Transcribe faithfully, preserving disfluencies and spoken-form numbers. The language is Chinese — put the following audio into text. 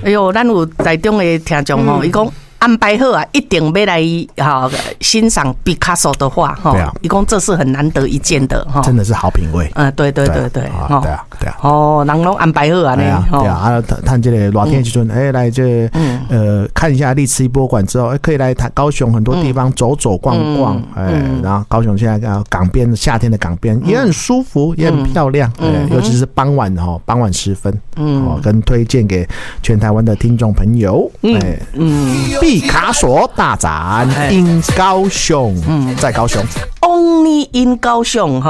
哎呦，咱有台中的听众吼，伊讲。安排好啊，一定要来哈欣赏毕卡索的画哈。 对啊， 一共这是很难得一见的哈， 真的是好品味。 嗯，对对对对， 啊，对啊，对啊。 哦，人拢安排好啊， 对啊，对啊。啊，谈这个热天时阵，哎，来这呃看一下历史博物馆之后，可以来谈高雄很多地方走走逛逛，哎，然后高雄现在港边夏天的港边也很舒服，也很漂亮，哎，尤其是傍晚哈，傍晚时分，嗯，跟推荐给全台湾的听众朋友，哎，嗯。毕卡索大展 in 高雄，嗯，在高雄 ，Only in 高雄哈。